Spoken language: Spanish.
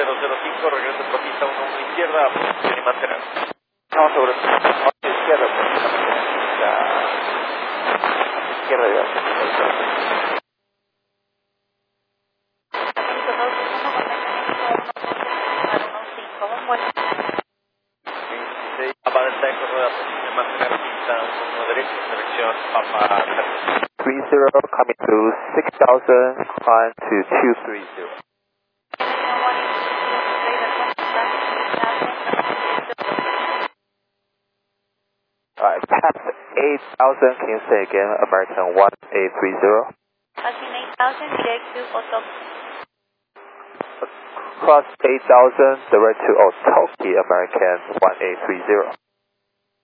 005, regrese por pista 11 izquierda, posición y mantener. Estamos sobre izquierda, izquierda, digamos. Papa Delta Eco, rueda posición, mantener pista 1 derecho, selección Papa 30 coming to 6000, climb to 230. Alright, past 8000, can you say again, American 1830? Passing 8000, direct to Otoki. Cross 8000, direct to Otoki, American 1830.